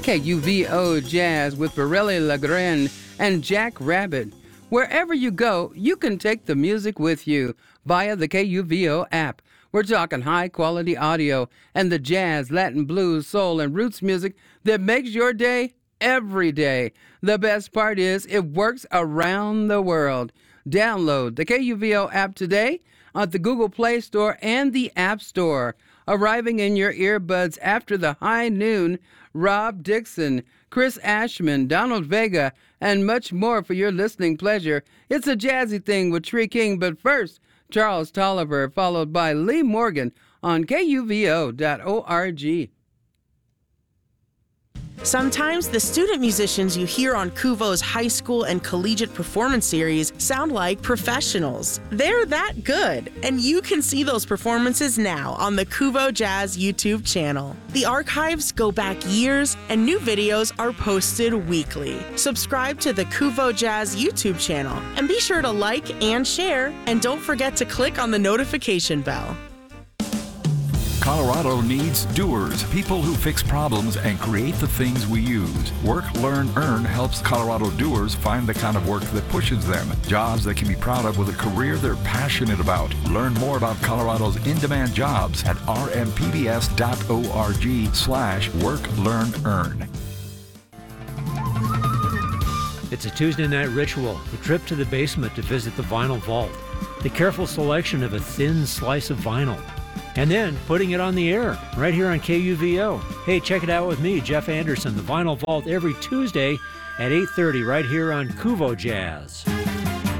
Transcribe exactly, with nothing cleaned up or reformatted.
K U V O Jazz with Borelli Lagren and Jack Rabbit. Wherever you go, you can take the music with you via the K U V O app. We're talking high-quality audio and the jazz, Latin, blues, soul, and roots music that makes your day every day. The best part is it works around the world. Download the K U V O app today at the Google Play Store and the App Store. Arriving in your earbuds after the high noon, Rob Dixon, Chris Ashman, Donald Vega, and much more for your listening pleasure. It's a jazzy thing with Tree King, but first, Charles Tolliver, followed by Lee Morgan on K U V O dot org. Sometimes the student musicians you hear on Kuvo's high school and collegiate performance series sound like professionals. They're that good, and you can see those performances now on the Kuvo Jazz YouTube channel. The archives go back years, and new videos are posted weekly. Subscribe to the Kuvo Jazz YouTube channel, and be sure to like and share, and don't forget to click on the notification bell. Colorado needs doers, people who fix problems and create the things we use. Work, Learn, Earn helps Colorado doers find the kind of work that pushes them, jobs they can be proud of with a career they're passionate about. Learn more about Colorado's in-demand jobs at r m p b s dot org slash work, learn, earn. It's a Tuesday night ritual, a trip to the basement to visit the vinyl vault, the careful selection of a thin slice of vinyl, and then putting it on the air right here on K U V O. Hey, check it out with me, Jeff Anderson, the Vinyl Vault, every Tuesday at eight thirty right here on Kuvo Jazz.